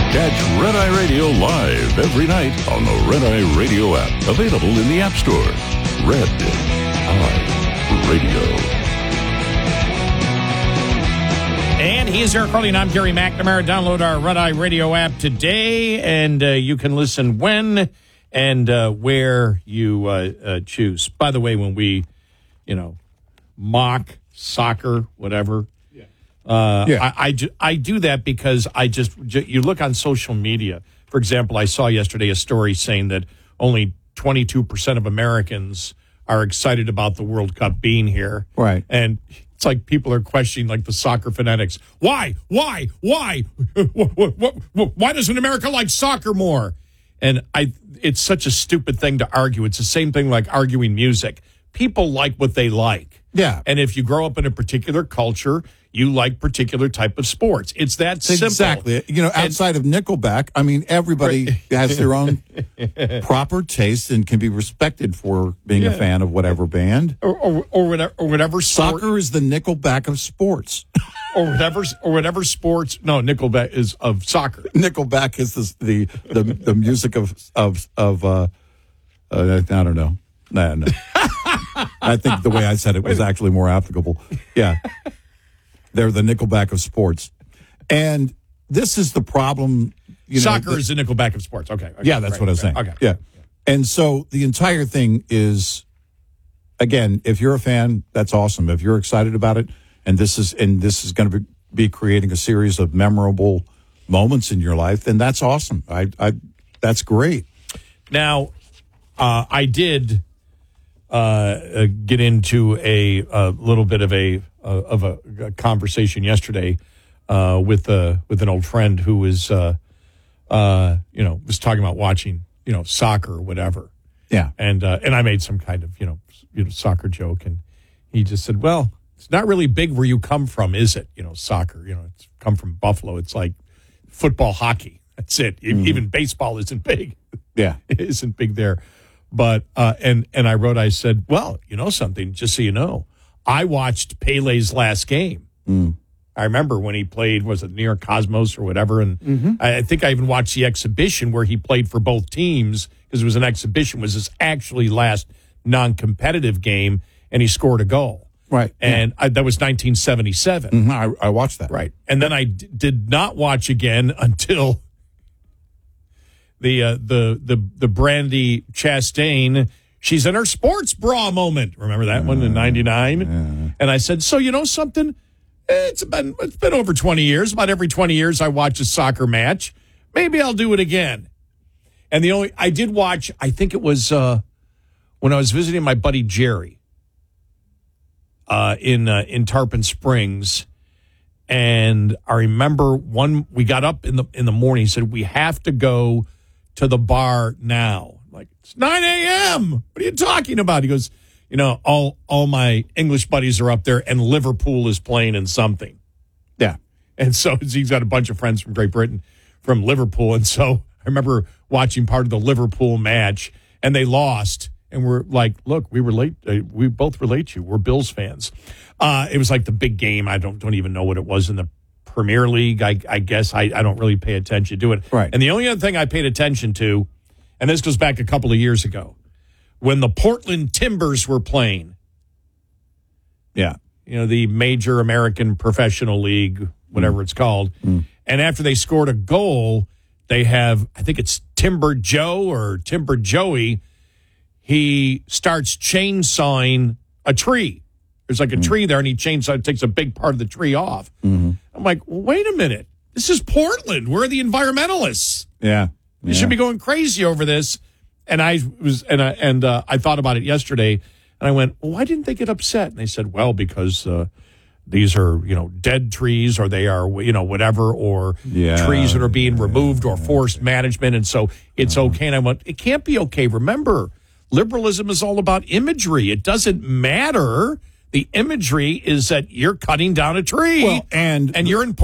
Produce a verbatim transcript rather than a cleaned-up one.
Catch Red Eye Radio live every night on the Red Eye Radio app. Available in the App Store. Red Eye Radio. And he is Eric Carly, and I'm Gary McNamara. Download our Red Eye Radio app today, and uh, you can listen when and uh, where you uh, uh, choose. By the way, when we, you know, mock soccer, whatever, yeah. Uh, yeah. I, I, ju- I do that because I just, ju- you look on social media. For example, I saw yesterday a story saying that only twenty-two percent of Americans are excited about the World Cup being here. Right. And it's like people are questioning, like, the soccer fanatics. Why? Why? Why? Why doesn't America like soccer more? And I, it's such a stupid thing to argue. It's the same thing like arguing music. People like what they like. Yeah. And if you grow up in a particular culture, you like particular type of sports. It's that simple. Exactly. You know, outside and, of Nickelback, I mean, everybody has their own proper taste and can be respected for being yeah. a fan of whatever band. Or, or, or whatever, or whatever sport. Soccer is the Nickelback of sports. or whatever, or whatever sports. No, Nickelback is of soccer. Nickelback is the the the, the music of of of. Uh, uh, I don't know. No, no. I think the way I said it was actually more applicable. Yeah. They're the Nickelback of sports. And this is the problem. You know, Soccer the, is the Nickelback of sports. Okay. okay yeah, that's right, what I was saying. Okay. Yeah. And so the entire thing is, again, if you're a fan, that's awesome. If you're excited about it, and this is and this is going to be, be creating a series of memorable moments in your life, then that's awesome. I, I that's great. Now, uh, I did uh, get into a, a little bit of a uh, of a, a conversation yesterday uh, with a with an old friend who was uh, uh, you know was talking about watching you know soccer or whatever. Yeah, and uh, and I made some kind of you know you know soccer joke, and he just said, "Well, it's not really big where you come from, is it? You know, soccer. You know, it's come from Buffalo. It's like football, hockey. That's it. Mm-hmm. Even baseball isn't big. Yeah, it isn't big there." But uh, and and I wrote, I said, well, you know something, just so you know, I watched Pele's last game. Mm. I remember when he played, was it New York Cosmos or whatever, and mm-hmm. I, I think I even watched the exhibition where he played for both teams because it was an exhibition. It was his actually last non-competitive game, and he scored a goal. Right, and yeah. I, that was nineteen seventy-seven. Mm-hmm. I, I watched that. Right, and then I d- did not watch again until. The uh, the the the Brandy Chastain, she's in her sports bra moment. Remember that uh, one in ninety-nine? Yeah. And I said, so you know something? It's been it's been over twenty years. About every twenty years, I watch a soccer match. Maybe I'll do it again. And the only I did watch, I think it was uh, when I was visiting my buddy Jerry uh, in uh, in Tarpon Springs. And I remember one we got up in the in the morning. He said, we have to go to the bar now. I'm like, it's nine a.m. What are you talking about? He goes, you know, all all my English buddies are up there, and Liverpool is playing in something. Yeah. And so he's got a bunch of friends from Great Britain, from Liverpool. And so I remember watching part of the Liverpool match, and they lost. And we're like, look, we relate. Uh, we both relate to you. We're Bills fans. Uh, it was like the big game. I don't don't even know what it was in the Premier League. I, I guess I, I don't really pay attention to it. Right. And the only other thing I paid attention to, and this goes back a couple of years ago, when the Portland Timbers were playing. Yeah. You know, the major American professional league, whatever mm. it's called. Mm. And after they scored a goal, they have, I think it's Timber Joe or Timber Joey. He starts chainsawing a tree. There's like a mm. tree there, and he chainsaw, takes a big part of the tree off. Mm-hmm. I'm like, well, wait a minute. This is Portland. We're the environmentalists. Yeah. We yeah. should be going crazy over this. And I was, and I, and uh, I thought about it yesterday, and I went, well, why didn't they get upset? And they said, well, because uh, these are, you know, dead trees, or they are, you know, whatever, or yeah. trees that are being removed, or forced management, and so it's uh-huh. okay. And I went, it can't be okay. Remember, liberalism is all about imagery. It doesn't matter. The imagery is that you're cutting down a tree, well, and and you're in